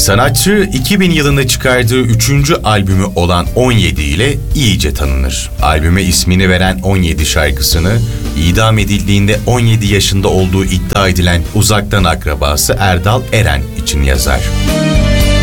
Sanatçı 2000 yılında çıkardığı 3. albümü olan 17 ile iyice tanınır. Albüme ismini veren 17 şarkısını idam edildiğinde 17 yaşında olduğu iddia edilen uzaktan akrabası Erdal Eren için yazar.